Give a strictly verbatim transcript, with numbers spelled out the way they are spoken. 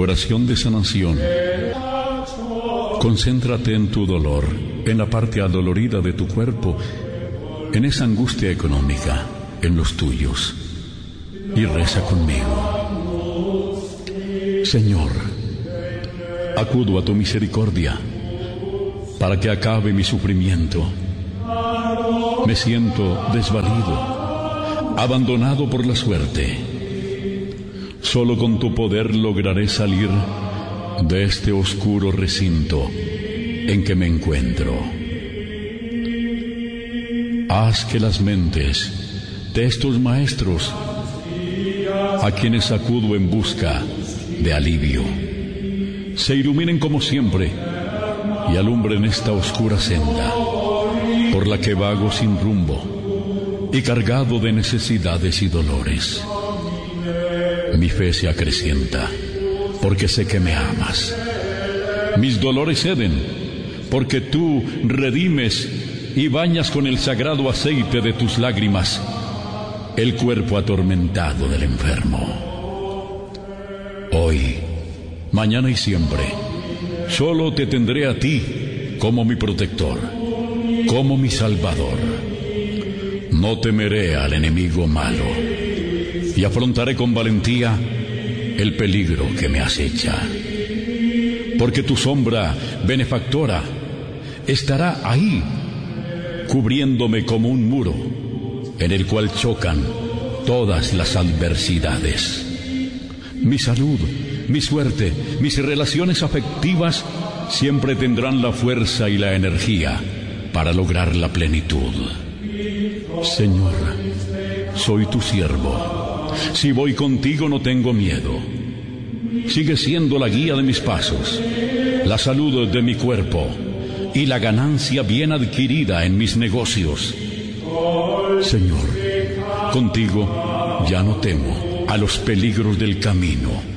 Oración de sanación. Concéntrate en tu dolor, en la parte adolorida de tu cuerpo, en esa angustia económica, en los tuyos, y reza conmigo. Señor, acudo a tu misericordia para que acabe mi sufrimiento. Me siento desvalido, abandonado por la suerte. Solo con tu poder lograré salir de este oscuro recinto en que me encuentro. Haz que las mentes de estos maestros, a quienes acudo en busca de alivio, se iluminen como siempre y alumbren esta oscura senda por la que vago sin rumbo y cargado de necesidades y dolores. Mi fe se acrecienta porque sé que me amas. Mis dolores ceden porque tú redimes y bañas con el sagrado aceite de tus lágrimas el cuerpo atormentado del enfermo. Hoy, mañana y siempre, solo te tendré a ti como mi protector, como mi salvador. No temeré al enemigo malo y afrontaré con valentía el peligro que me acecha. Porque tu sombra benefactora estará ahí, cubriéndome como un muro en el cual chocan todas las adversidades. Mi salud, mi suerte, mis relaciones afectivas siempre tendrán la fuerza y la energía para lograr la plenitud. Señor, soy tu siervo. Si voy contigo no tengo miedo. Sigue siendo la guía de mis pasos, la salud de mi cuerpo y la ganancia bien adquirida en mis negocios. Señor, contigo ya no temo a los peligros del camino.